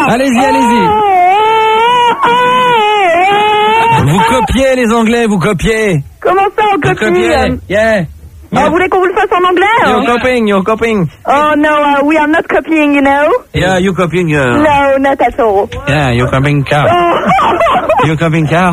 Allez-y. Vous copiez les Anglais, vous copiez. Comment ça, on copie? Yeah. Vous voulez qu'on vous le fasse en anglais? You're copying. Oh no, we are not copying, you know? Yeah, you're copying. No, not at all. Yeah, you're copying car. You're copying car.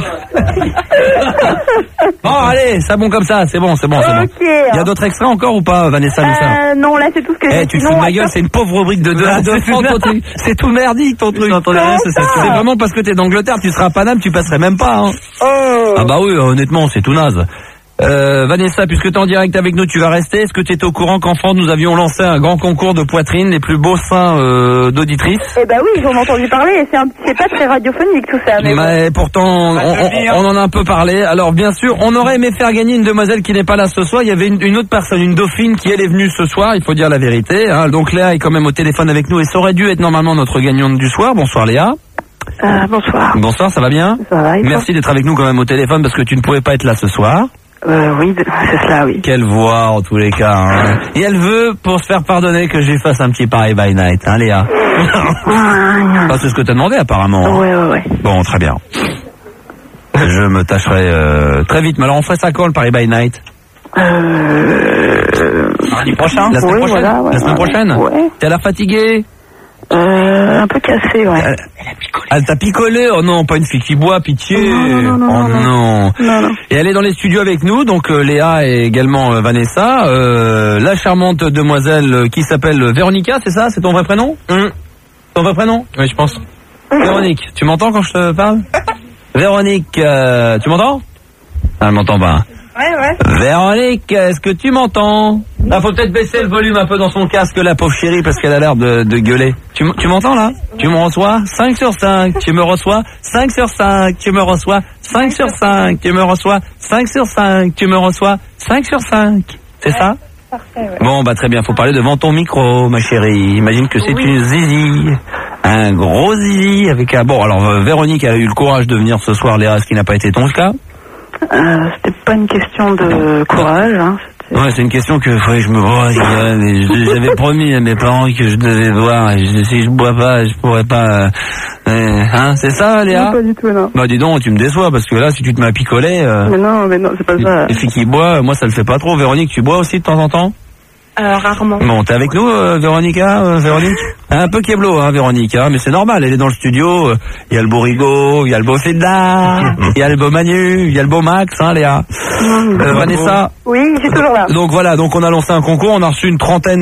Bon, allez, c'est bon comme ça, c'est bon. Ok. Il y a d'autres extraits encore ou pas, Vanessa? Non, là c'est tout ce que j'ai. Tu te fous de ma gueule, c'est une pauvre rubrique de 2 francs, ton truc. C'est tout merdique, ton truc. C'est vraiment parce que t'es d'Angleterre, tu seras à Paname, tu passerais même pas, hein. Oh. Ah bah oui, honnêtement, c'est tout naze. Vanessa, puisque tu es en direct avec nous, tu vas rester. Est-ce que tu étais au courant qu'en France, nous avions lancé un grand concours de poitrine, les plus beaux seins d'auditrices? Eh ben oui, j'en ai entendu parler. C'est pas très radiophonique tout ça. Mais pourtant, on en a un peu parlé. Alors bien sûr, on aurait aimé faire gagner une demoiselle qui n'est pas là ce soir. Il y avait une autre personne, une dauphine, qui elle est venue ce soir. Il faut dire la vérité, hein. Donc Léa est quand même au téléphone avec nous et ça aurait dû être normalement notre gagnante du soir. Bonsoir Léa. Bonsoir. Bonsoir, ça va bien? Ça va. Merci d'être avec nous quand même au téléphone parce que tu ne pouvais pas être là ce soir. Oui, c'est cela, oui. Quelle voix en tous les cas, hein. Et elle veut, pour se faire pardonner, que je lui fasse un petit Paris by Night, hein Léa? C'est ce que t'as demandé apparemment. Hein. Ouais. Bon, très bien. Je me tâcherai très vite. Mais alors on ferait ça quand le Paris by Night? Mardi prochain? La semaine prochaine? Voilà, la semaine prochaine? Ouais. T'as l'air fatiguée? Un peu cassé, ouais. Elle a picolé. Elle t'a picolé? Oh non, pas une fille qui boit, pitié. Non. Et elle est dans les studios avec nous, donc Léa et également Vanessa. La charmante demoiselle qui s'appelle Véronica, c'est ça? C'est ton vrai prénom? Ton vrai prénom? Oui, je pense. Véronique, tu m'entends quand je te parle? Véronique, tu m'entends? Ah, elle m'entend pas. Ouais. Véronique, est-ce que tu m'entends? Là, faut peut-être baisser le volume un peu dans son casque, la pauvre chérie, parce qu'elle a l'air de gueuler. Tu m'entends, là? Tu me reçois? 5 sur 5. Tu me reçois? 5 sur 5. Tu me reçois? 5 sur 5. Tu me reçois? 5 sur 5. Tu me reçois? 5 sur 5. C'est ça? Parfait, ouais. Bon, bah, très bien. Faut parler devant ton micro, ma chérie. Imagine que c'est une zizi. Un gros zizi avec un... Bon, alors, Véronique a eu le courage de venir ce soir, Léa, ce qui n'a pas été ton cas. C'était pas une question de courage, hein. Ouais, c'est une question que je me vois. J'avais promis à mes parents que je devais boire. Et si je bois pas, je pourrais pas. Hein, c'est ça, Léa? Non, pas du tout, non. Bah dis donc, tu me déçois parce que là, si tu te mets à picoler. Mais non, c'est pas ça. Les filles qui boivent, moi, ça le fait pas trop. Véronique, tu bois aussi de temps en temps? Rarement. Bon, t'es avec nous, Véronica, Véronique? Un peu Keblo, hein, Véronique, hein, mais c'est normal, elle est dans le studio, il y a le beau Rigaud, il y a le beau Fedda, il y a le beau Manu, il y a le beau Max, hein, Léa? Vanessa? Oui, je suis toujours là. Donc voilà, donc on a lancé un concours, on a reçu une trentaine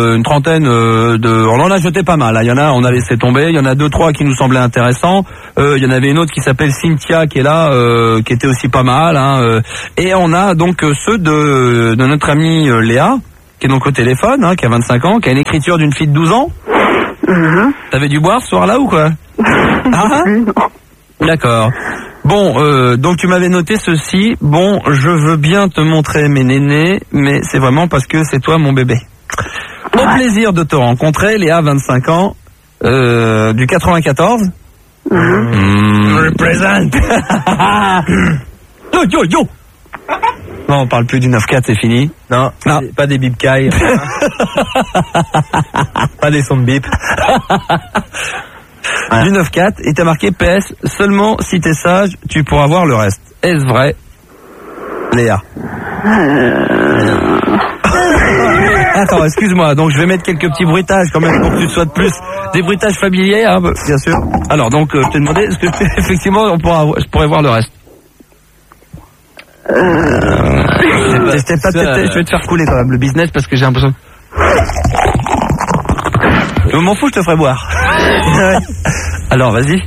de... On en a jeté pas mal, hein. Il y en a, on a laissé tomber, il y en a 2-3 qui nous semblaient intéressants, il y en avait une autre qui s'appelle Cynthia qui est là, qui était aussi pas mal, hein, et on a donc ceux de notre amie Léa, qui est donc au téléphone, hein, qui a 25 ans, qui a une écriture d'une fille de 12 ans. T'avais dû boire ce soir-là ou quoi? D'accord. Bon, donc tu m'avais noté ceci. Bon, je veux bien te montrer mes nénés, mais c'est vraiment parce que c'est toi mon bébé. Au plaisir de te rencontrer, Léa, 25 ans, du 94. Represent. Yo. Non, on parle plus du 9-4, c'est fini. Non. Pas des bip cailles. Pas des sons de bip. Du 9-4, et t'as marqué PS, seulement si t'es sage, tu pourras voir le reste. Est-ce vrai, Léa? Attends, excuse-moi, donc je vais mettre quelques petits bruitages quand même pour que tu sois de plus. Des bruitages familiers, hein, bien sûr. Alors donc, je t'ai demandé, est-ce que effectivement je pourrais voir le reste? Je vais te faire couler quand même le business parce que j'ai l'impression. Je m'en fous, je te ferai boire. Alors, vas-y.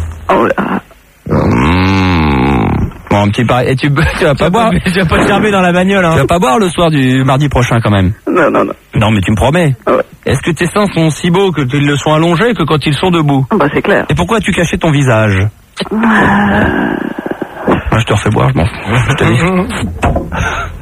Bon, un petit pareil. Et tu vas pas boire. Tu vas pas te gerber dans la bagnole, hein. Tu vas pas boire le soir du mardi prochain quand même. Non. Non, mais tu me promets. Ouais. Est-ce que tes seins sont si beaux que ils le sont allongés que quand ils sont debout? Bah, c'est clair. Et pourquoi as-tu caché ton visage? Moi, je te refais boire, je m'en fous. Je te dis.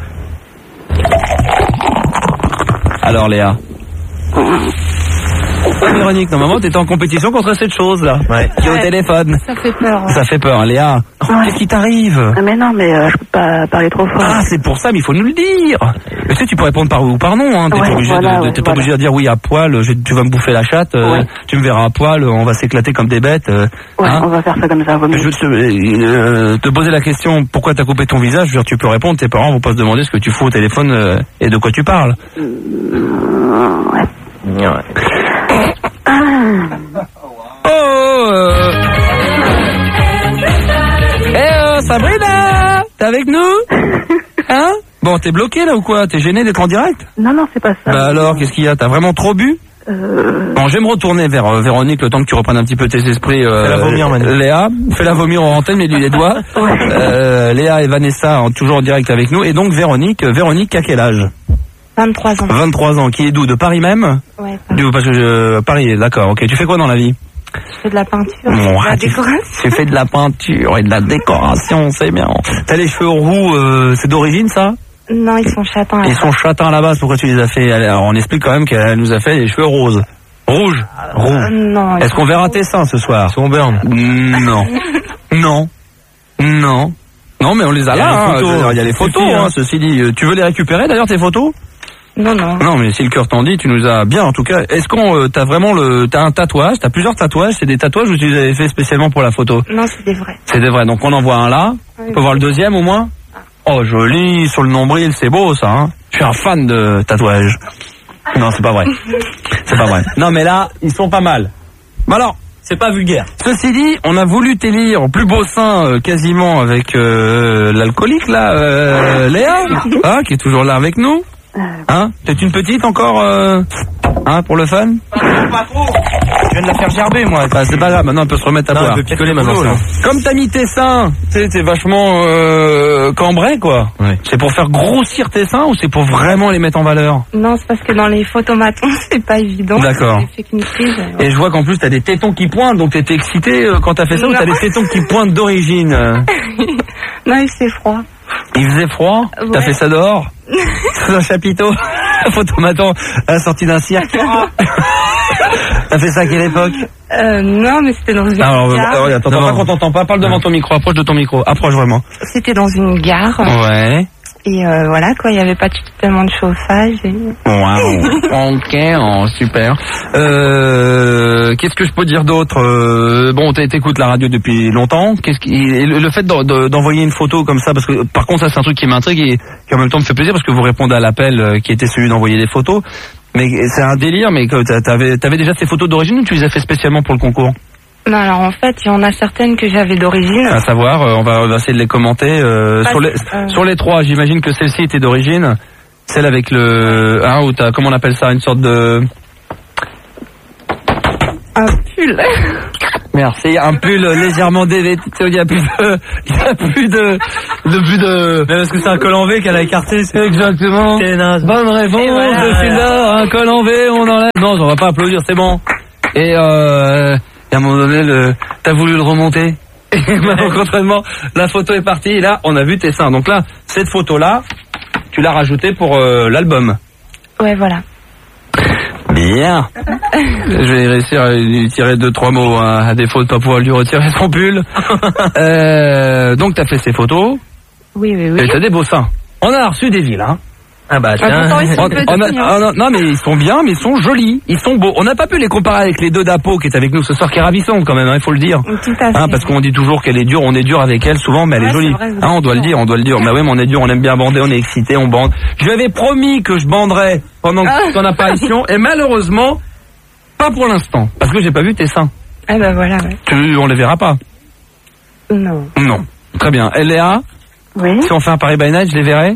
Alors, Léa. ça, Véronique? Normalement, t'étais en compétition contre cette chose-là. Ouais. Qui est au téléphone. Ça fait peur. Ça fait peur, Léa. Ouais. Qu'est-ce qui t'arrive? Ah, mais non, mais je peux pas parler trop fort. Ah, c'est pour ça, mais il faut nous le dire. Mais tu sais, tu peux répondre par oui ou par non, hein. T'es Ouais, pas obligé voilà, t'es pas obligé de dire oui à poil, tu vas me bouffer la chatte, Ouais. tu me verras à poil, on va s'éclater comme des bêtes. Ouais, hein. on va faire ça comme ça. Vaut mieux. Je veux te poser la question, pourquoi t'as coupé ton visage? Je veux dire, tu peux répondre, tes parents vont pas se demander ce que tu fous au téléphone et de quoi tu parles. Ouais. Ouais. Sabrina, t'es avec nous? Hein? Bon, t'es bloqué là ou quoi? T'es gêné d'être en direct? Non, non, c'est pas ça. Bah alors, qu'est-ce qu'il y a? T'as vraiment trop bu? Bon, je vais me retourner vers Véronique, le temps que tu reprennes un petit peu tes esprits. Fais-la vomir, Manu. Léa, fais-la vomir en antenne, mets-lui les doigts. Léa et Vanessa, toujours en direct avec nous. Et donc Véronique, à quel âge? 23 ans. 23 ans, qui est d'où? De Paris même? Ouais, Parce que Paris, d'accord, ok. Tu fais quoi dans la vie? je fais de la peinture, Bon, de la tu décoration. fais de la peinture et de la décoration, c'est bien. T'as les cheveux roux, c'est d'origine ça? Non, ils sont châtains. Ils sont châtains à la base, pourquoi tu les as fait? Alors, on explique quand même qu'elle nous a fait les cheveux roses. Rouges. Roux. Non. Est-ce qu'on verra tes seins ce soir? Son burn. Non. Non. Non. Non, mais on les a là. Il y a les photos, hein, ceci dit. Tu veux les récupérer d'ailleurs, tes photos? Non, non. Non, mais si le cœur t'en dit, tu nous as bien en tout cas. Est-ce qu'on t'as vraiment t'as un tatouage, t'as plusieurs tatouages, c'est des tatouages ou tu les avais fait spécialement pour la photo? Non, c'est des vrais. C'est des vrais. Donc on en voit un là. Oui. On peut voir le deuxième au moins. Oh joli, sur le nombril, c'est beau ça. Hein. Je suis un fan de tatouages. Non, c'est pas vrai. C'est pas vrai. Non, mais là, ils sont pas mal. Bah alors, C'est pas vulgaire. ceci dit, on a voulu t'élire au plus beau sein quasiment avec l'alcoolique là, Léa, hein, qui est toujours là avec nous. Hein? T'es une petite encore, hein, pour le fun? Pas trop. Je viens de la faire gerber, moi. Bah, c'est pas grave, maintenant elle peut se remettre à Non, boire. elle peut picoler maintenant. Cool. Comme t'as mis tes seins, tu sais, t'es vachement cambré quoi. Ouais. C'est pour faire grossir tes seins ou c'est pour vraiment les mettre en valeur? Non, c'est parce que dans les photomatons, c'est pas évident. D'accord. J'ai fait qu'une prise. Et je vois qu'en plus t'as des tétons qui pointent, donc t'étais excité quand t'as fait ça ou Non. t'as des tétons qui pointent d'origine? Non, il fait froid. Il faisait froid? Ouais. T'as fait ça dehors? Sous un chapiteau? Photomaton à la sortie d'un cirque? T'as fait ça à quelle époque? Non, mais c'était dans une Alors, gare. t'entends pas qu'on t'entend pas, parle devant ton micro, approche de ton micro, approche vraiment. C'était dans une gare. Ouais. Et voilà, quoi, il n'y avait pas tellement de chauffage. Et... Wow. Ok, oh, super. Qu'est-ce que je peux dire d'autre? Bon, t'écoutes la radio depuis longtemps. Et le fait d'envoyer une photo comme ça, parce que par contre ça c'est un truc qui m'intrigue et qui en même temps me fait plaisir parce que vous répondez à l'appel qui était celui d'envoyer des photos. Mais c'est un délire. Mais t'avais déjà ces photos d'origine ou tu les as fait spécialement pour le concours? Non, alors en fait, il y en a certaines que j'avais d'origine. À savoir, on va essayer de les commenter. Sur les trois, j'imagine que celle-ci était d'origine. Celle avec le... Hein, où t'as, comment on appelle ça, une sorte de... Un pull. Merci, un pull légèrement dévêtu. Il n'y a plus de... Mais parce que c'est un col en V qu'elle a écarté. C'est Exactement. c'est naze. Bonne réponse, Et voilà, je suis là, un col en V, on enlève. Non, on va pas applaudir, c'est bon. Et à un moment donné, t'as voulu le remonter. Et malencontreusement, la photo est partie. Et là, on a vu tes seins. Donc là, cette photo-là, tu l'as rajoutée pour l'album. Ouais, voilà. Bien. Je vais réussir à lui tirer 2-3 mots, hein, à défaut de pas pouvoir lui retirer son pull. Donc t'as fait ces photos. Oui, oui, oui. Et t'as des beaux seins. On a reçu des villes, hein. Ah bah tiens. Pourtant, ils sont petits, Non mais ils sont bien, mais ils sont jolis, ils sont beaux. On n'a pas pu les comparer avec les deux d'Apo qui est avec nous ce soir, qui est ravissante quand même, il faut le dire. Tout à fait. Hein, parce qu'on dit toujours qu'elle est dure, on est dur avec elle souvent, mais elle est Ouais, jolie. c'est vrai, vous Hein, on êtes doit le dur. dire, on doit le dire. Mais oui, mais on est dur, on aime bien bander, on est excité, on bande. Je lui avais promis que je banderais pendant ton apparition, et malheureusement, pas pour l'instant, parce que j'ai pas vu tes seins. Ah bah voilà, ouais. On les verra pas. Non. Non. Très bien. Et Léa, Oui, si on fait un Paris by Night, je les verrai.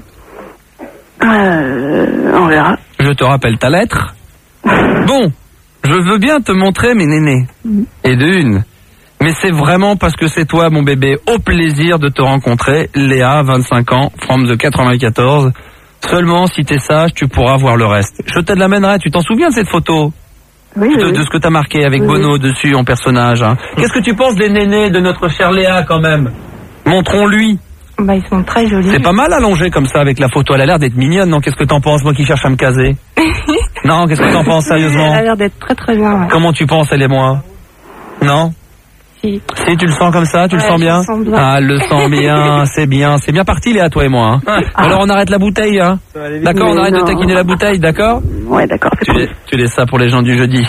on verra. Je te rappelle ta lettre. Bon, je veux bien te montrer mes nénés. Et de une. Mais c'est vraiment parce que c'est toi, mon bébé. Au plaisir de te rencontrer. Léa, 25 ans, from the 94. Seulement, si t'es sage, tu pourras voir le reste. Je te l'amènerai. Tu t'en souviens de cette photo? Oui, oui. De ce que t'as marqué avec Oui, Bono dessus en personnage. Hein. Qu'est-ce que tu penses des nénés de notre chère Léa quand même? Montrons-lui. Bah, ils sont très jolis. C'est pas mal allongé comme ça avec la photo. Elle a l'air d'être mignonne, non? Qu'est-ce que t'en penses, moi qui cherche à me caser? Non, qu'est-ce que t'en penses sérieusement? Elle a l'air d'être très très bien. Ouais. Comment tu penses, elle et moi? Non? Si. Si, tu le sens comme ça, tu le sens bien? Je le sens bien. Ah, elle le sent bien, c'est bien. C'est bien parti, Léa, toi et moi. Hein. Alors, on arrête la bouteille, hein. D'accord, on Mais arrête de non. taquiner la bouteille, d'accord? Ouais, d'accord, c'est cool. Tu laisses ça pour les gens du jeudi.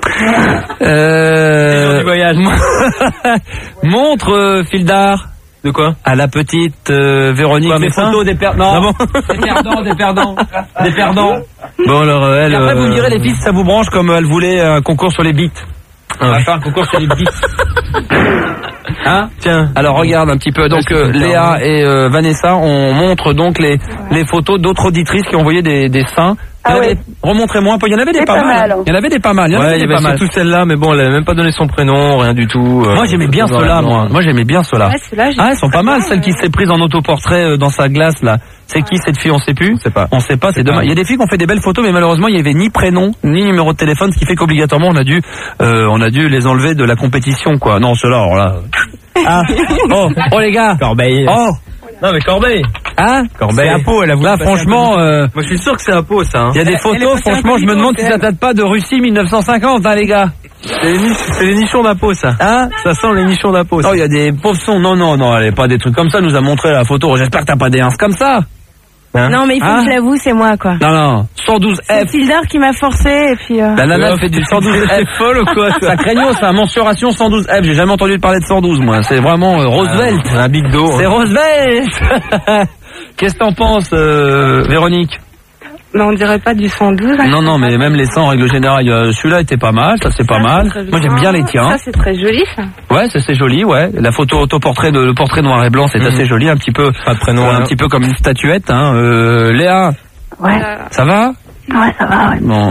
Du voyage. Montre, Fildar. De quoi? À la petite Véronique, Quoi, les mes seins photos des perdants. Ah bon Des perdants. Bon, alors, elle... après, vous me direz, les filles, ça vous branche comme elle voulait un concours sur les bites. On va faire un concours sur les bites. Hein? Tiens. Alors, regarde un petit peu. Donc, Léa et Vanessa, on montre donc les photos d'autres auditrices qui ont envoyé des seins. Ah ouais. Remontrez-moi un peu. Il y en avait des C'est pas pas mal. mal. Il y en avait des pas mal. Ouais, il y avait surtout celle-là, mais bon, elle avait même pas donné son prénom, rien du tout. Moi, j'aimais bien ceux-là, moi. Moi, j'aimais bien ceux-là. Ouais, ceux-là, j'ai- Ah, elles sont pas mal, celles qui s'est prise en autoportrait dans sa glace, là. C'est qui cette fille? On sait plus. On sait pas, c'est dommage. Il y a des filles qui ont fait des belles photos, mais malheureusement, il y avait ni prénom, ni numéro de téléphone, ce qui fait qu'obligatoirement, on a dû les enlever de la compétition, quoi. Non, ceux-là, alors là. Ah. Oh, les gars. Corbeil. Oh. Non, mais Corbeil. Hein? Corbeil. C'est Apo, elle a voulu Là, passer franchement, un peu. moi, je suis sûr que c'est Apo, ça. Hein. Il y a des photos, franchement, je me demande si ça date pas de Russie 1950, hein, les gars. C'est les nichons d'Apo, ça. Hein? Ça sent les nichons d'Apo. Oh, il y a des pauvres sons. Non, elle est pas des trucs comme ça, elle nous a montré la photo. J'espère que t'as pas des ins comme ça. Hein? Non, mais il faut Hein? que je l'avoue, c'est moi, quoi. Non, 112F. C'est Fildar qui m'a forcé, et puis... La nana fait du 112F. C'est folle ou quoi, ça? Ça craignos, c'est un mensuration 112F. J'ai jamais entendu parler de 112, moi. C'est vraiment Roosevelt. Un big do. C'est Roosevelt. Qu'est-ce que t'en penses, Véronique? Mais on dirait pas du 112. Hein. Non, mais même les 100 en règle générale, celui-là était pas mal, ça c'est pas mal. Moi j'aime bien les tiens. Ça, c'est très joli, ça. Ouais, ça c'est joli, ouais. La photo autoportrait le portrait noir et blanc, c'est assez joli, un petit peu, Pas de prénom. un petit peu comme une statuette, hein. Léa, Ouais, ça va? ouais, ça va, ouais. Bon,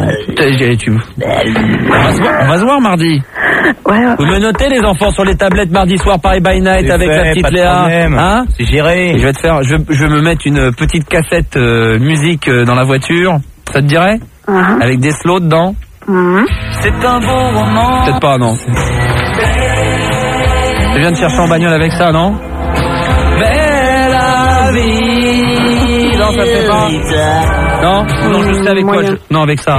on va se voir mardi. Ouais, Vous me notez les enfants sur les tablettes mardi soir Paris by Night C'est avec fait, la petite pas de Léa, problème. hein? C'est géré. Et je vais me mettre une petite cassette musique dans la voiture. Ça te dirait? Avec des slows dedans? C'est un beau roman. Peut-être pas, non. Je viens de chercher en bagnole avec ça, non? Belle vie. Non, ça fait pas. Non, je sais avec quoi. Non, avec ça.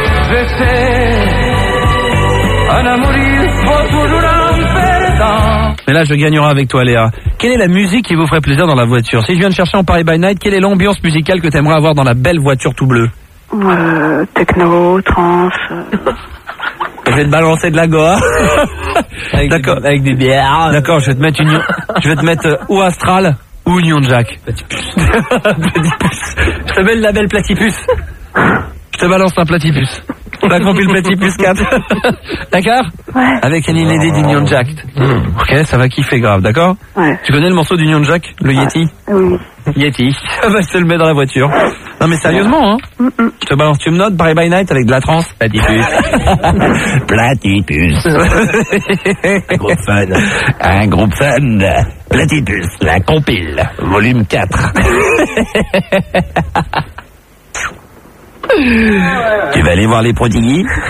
Mais là, je gagnerai avec toi, Léa. Quelle est la musique qui vous ferait plaisir dans la voiture? Si je viens de chercher en Paris by Night, quelle est l'ambiance musicale que tu aimerais avoir dans la belle voiture tout bleue? Techno, trans. Je vais te balancer de la goa. D'accord. Avec des bières. D'accord, je vais te mettre ou Astral ou Union Jack. Platypus. Je te mets le label Platypus. Je te balance un Platypus. T'as compris le Platypus 4. D'accord? Ouais. Avec une idée d'Union Jack. Ok, ça va kiffer grave, d'accord? Ouais. Tu connais le morceau d'Union Jack? Le Yeti? Oui. Yeti. Je te le mets dans la voiture. Non mais sérieusement, hein? Je te balance, tu me notes Paris by Night avec de la trance? Platypus. Platypus. Un groupe fun. Un groupe fun. Platypus. La compile. Volume 4. Tu vas aller voir les prodigues?